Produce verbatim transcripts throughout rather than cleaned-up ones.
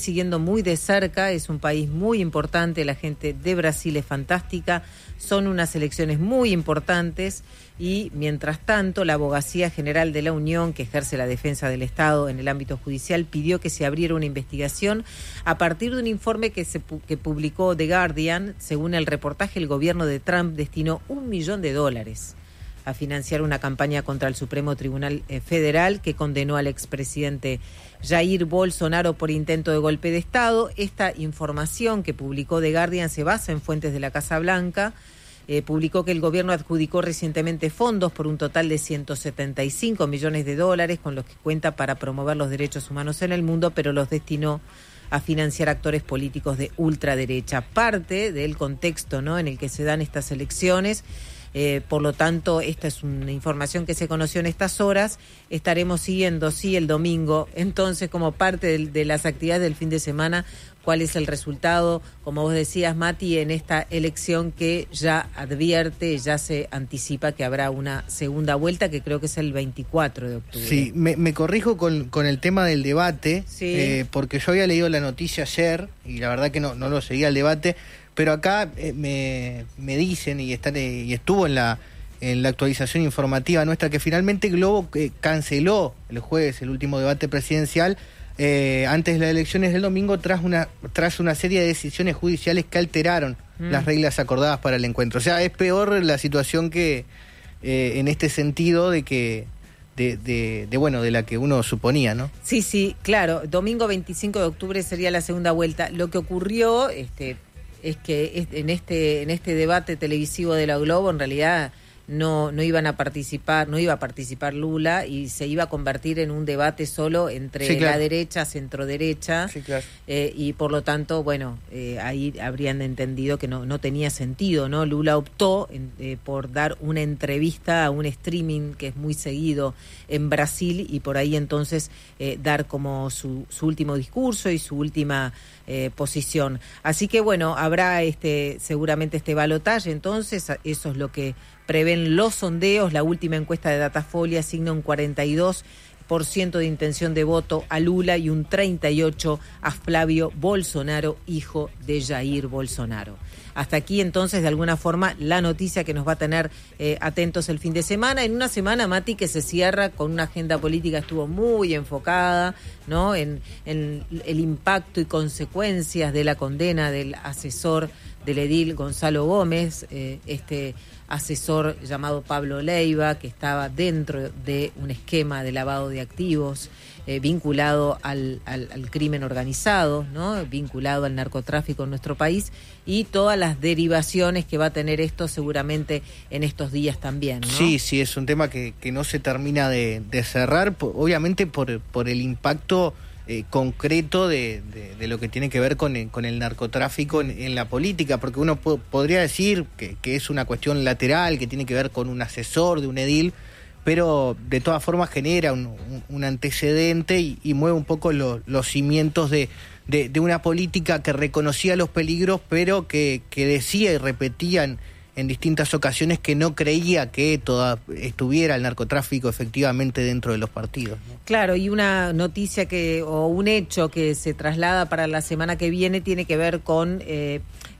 siguiendo muy de cerca, es un país muy importante, la gente de Brasil es fantástica, son unas elecciones muy importantes y, mientras tanto, la Abogacía General de la Unión, que ejerce la defensa del Estado en el ámbito judicial, pidió que se abriera una investigación a partir de un informe que, se, que publicó The Guardian. Según el reportaje, el gobierno de Trump destinó un millón de dólares a financiar una campaña contra el Supremo Tribunal Federal que condenó al expresidente Jair Bolsonaro por intento de golpe de Estado. Esta información que publicó The Guardian se basa en fuentes de la Casa Blanca. Eh, publicó que el gobierno adjudicó recientemente fondos por un total de ciento setenta y cinco millones de dólares con los que cuenta para promover los derechos humanos en el mundo, pero los destinó a financiar actores políticos de ultraderecha. Parte del contexto, ¿no?, en el que se dan estas elecciones. Eh, por lo tanto, esta es una información que se conoció en estas horas. Estaremos siguiendo, sí, el domingo, entonces, como parte de, de las actividades del fin de semana, cuál es el resultado, como vos decías, Mati, en esta elección que ya advierte, ya se anticipa que habrá una segunda vuelta, que creo que es el veinticuatro de octubre. Sí, me, me corrijo con, con el tema del debate, sí. eh, porque yo había leído la noticia ayer, y la verdad que no, no lo seguía el debate, pero acá eh, me, me dicen, y, están, eh, y estuvo en la, en la actualización informativa nuestra, que finalmente Globo eh, canceló el jueves el último debate presidencial, Eh, antes de las elecciones del domingo, tras una tras una serie de decisiones judiciales que alteraron mm. las reglas acordadas para el encuentro. O sea, es peor la situación que eh, en este sentido de que de, de, de bueno de la que uno suponía, ¿no? Sí, sí, claro. Domingo veinticinco de octubre sería la segunda vuelta. Lo que ocurrió este, es que en este en este debate televisivo de la Globo, en realidad no no iban a participar, no iba a participar Lula, y se iba a convertir en un debate solo entre sí, claro. la derecha, centro-derecha, sí, claro. eh, y por lo tanto, bueno, eh, ahí habrían entendido que no no tenía sentido, ¿no? Lula optó en, eh, por dar una entrevista a un streaming que es muy seguido en Brasil, y por ahí entonces eh, dar como su, su último discurso y su última eh, posición. Así que bueno, habrá este seguramente este balotaje, entonces eso es lo que prevén los sondeos. La última encuesta de Datafolia asigna un cuarenta y dos por ciento de intención de voto a Lula y un treinta y ocho por ciento a Flavio Bolsonaro, hijo de Jair Bolsonaro. Hasta aquí entonces, de alguna forma, la noticia que nos va a tener eh, atentos el fin de semana. En una semana, Mati, que se cierra con una agenda política, estuvo muy enfocada, ¿no?, en, en el impacto y consecuencias de la condena del asesor del edil Gonzalo Gómez, eh, este asesor llamado Pablo Leiva, que estaba dentro de un esquema de lavado de activos eh, vinculado al, al, al crimen organizado, ¿no?, vinculado al narcotráfico en nuestro país, y todas las derivaciones que va a tener esto seguramente en estos días también, ¿no? Sí, sí, es un tema que, que no se termina de, de cerrar, obviamente por, por el impacto Eh, concreto de, de, de lo que tiene que ver con el, con el narcotráfico en, en la política, porque uno po- podría decir que, que es una cuestión lateral, que tiene que ver con un asesor de un edil, pero de todas formas genera un, un, un antecedente y, y mueve un poco lo, los cimientos de, de, de una política que reconocía los peligros, pero que, que decía y repetía en, en distintas ocasiones que no creía que toda, estuviera el narcotráfico efectivamente dentro de los partidos, ¿no? Claro, y una noticia que o un hecho que se traslada para la semana que viene tiene que ver con eh,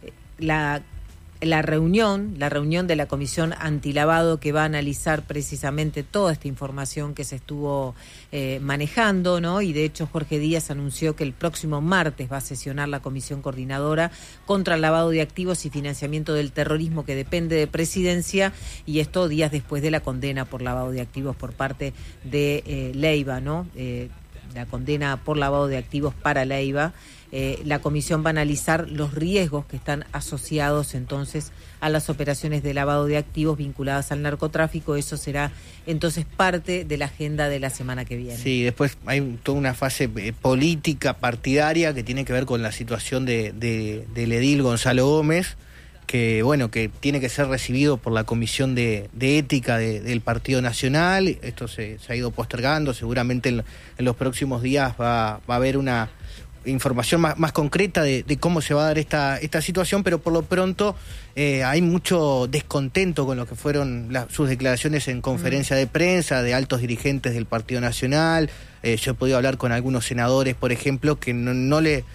la la reunión, la reunión de la Comisión Antilavado, que va a analizar precisamente toda esta información que se estuvo eh, manejando, ¿no? Y de hecho Jorge Díaz anunció que el próximo martes va a sesionar la Comisión Coordinadora contra el Lavado de Activos y Financiamiento del Terrorismo, que depende de Presidencia, y esto días después de la condena por lavado de activos por parte de eh, Leiva, ¿no? Eh, la condena por lavado de activos para Leiva. Eh, la comisión va a analizar los riesgos que están asociados entonces a las operaciones de lavado de activos vinculadas al narcotráfico. Eso será entonces parte de la agenda de la semana que viene. Sí, después hay toda una fase eh, política partidaria que tiene que ver con la situación de, de, del edil Gonzalo Gómez, que bueno, que tiene que ser recibido por la Comisión de, de Ética de, del Partido Nacional. Esto se, se ha ido postergando, seguramente en, en los próximos días va, va a haber una información más, más concreta de, de cómo se va a dar esta, esta situación, pero por lo pronto eh, hay mucho descontento con lo que fueron la, sus declaraciones en conferencia de prensa de altos dirigentes del Partido Nacional. Eh, yo he podido hablar con algunos senadores, por ejemplo, que no, no le